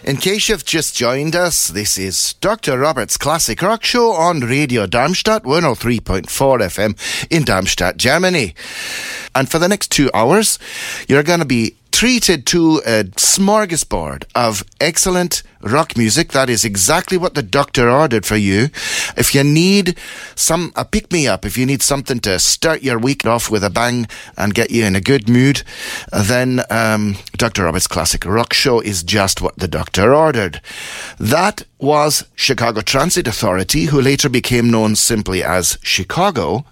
In case you've just joined us, this is Dr. Robert's Classic Rock Show on Radio Darmstadt 103.4 FM in Darmstadt, Germany. And for the next 2 hours, you're going to be treated to a smorgasbord of excellent rock music. That is exactly what the doctor ordered for you. If you need a pick-me-up, if you need something to start your week off with a bang and get you in a good mood, then Dr. Robert's Classic Rock Show is just what the doctor ordered. That was Chicago Transit Authority, who later became known simply as Chicago.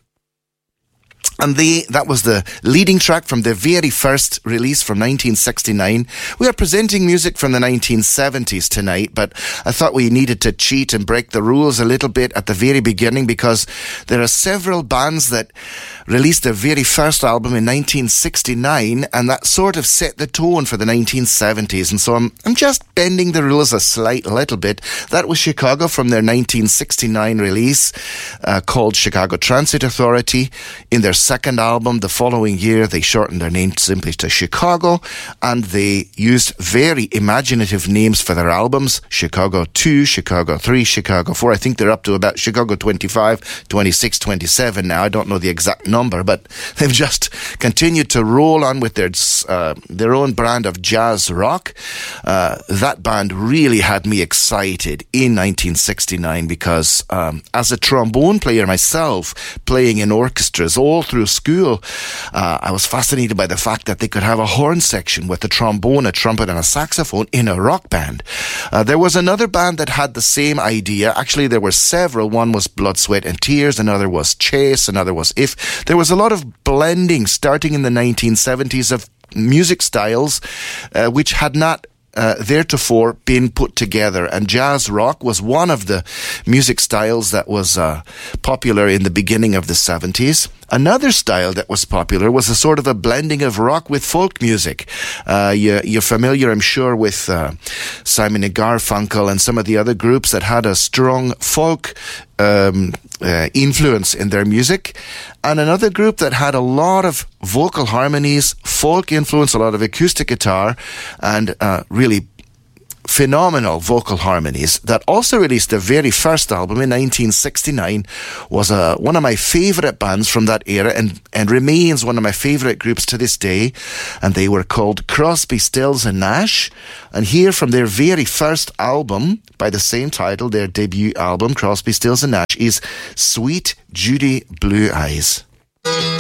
And that was the leading track from their very first release from 1969. We are presenting music from the 1970s tonight, but I thought we needed to cheat and break the rules a little bit at the very beginning, because there are several bands that released their very first album in 1969, and that sort of set the tone for the 1970s. And so I'm just bending the rules a little bit. That was Chicago from their 1969 release called Chicago Transit Authority. In their second album the following year, they shortened their name simply to Chicago, and they used very imaginative names for their albums: Chicago 2, Chicago 3, Chicago 4. I think they're up to about Chicago 25, 26, 27 now. I don't know the exact number, but they've just continued to roll on with their own brand of jazz rock. That band really had me excited in 1969 because as a trombone player myself, playing in orchestras all through school, I was fascinated by the fact that they could have a horn section with a trombone, a trumpet and a saxophone in a rock band. There was another band that had the same idea. Actually, there were several. One was Blood, Sweat and Tears, another was Chase, another was If. There was a lot of blending starting in the 1970s of music styles which had not theretofore been put together, and jazz rock was one of the music styles that was popular in the beginning of the 70s. Another style that was popular was a sort of a blending of rock with folk music. You're familiar, I'm sure, with Simon and Garfunkel and some of the other groups that had a strong folk influence in their music, and another group that had a lot of vocal harmonies, folk influence, a lot of acoustic guitar, and really phenomenal vocal harmonies, that also released their very first album in 1969, was one of my favourite bands from that era, and remains one of my favourite groups to this day, and they were called Crosby, Stills and Nash. And here from their very first album by the same title, their debut album, Crosby, Stills and Nash, is Sweet Judy Blue Eyes.